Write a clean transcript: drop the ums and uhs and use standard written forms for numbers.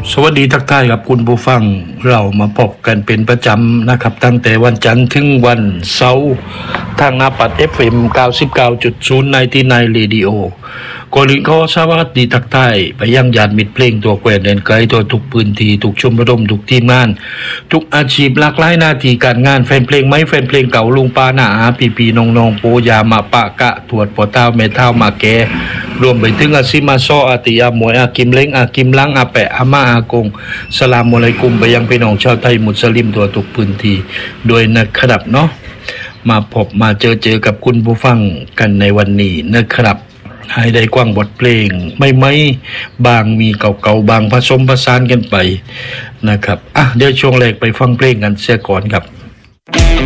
สวัสดีทักทายครับคุณผู้ฟังเรามาพบกันเป็นประจำนะครับตั้งแต่วันจันทร์ถึงวันเสาร์ทางหน้าปัด FM 99.0 ในที่ในเรดิโอก่อนอื่นขอสวัสดีทักทายไปยังญาติมิตรเพลงตัวแกวนแดนไกลตัวทุกพื้นที่ทุกชมรมทุกทีมงานทุกอาชีพหลากหลายหน้าที่การงานแฟนเพลงไหมแฟนเพลงเก่าลุงป้าหน้าอาปีน้องๆโปยามาปะกะถวดปอเต้าแม่เต้ามาแกรวมไปถึงอาซิมาซออาติยามวยอากิมเล้งอากิมลังอาแปะอาม่าอากงสลามอะลัยกุมไปยังพี่น้องชาวไทยมุสลิมตัวทุกพื้นที่โดยนะครับเนาะมาพบมาเจอกับคุณผู้ฟังกันในวันนี้นะครับให้ได้กว้างบทเพลงไม่บางมีเก่าๆบางผสมผสานกันไปนะครับเดี๋ยวช่วงแรกไปฟังเพลงกันเสียก่อนครับ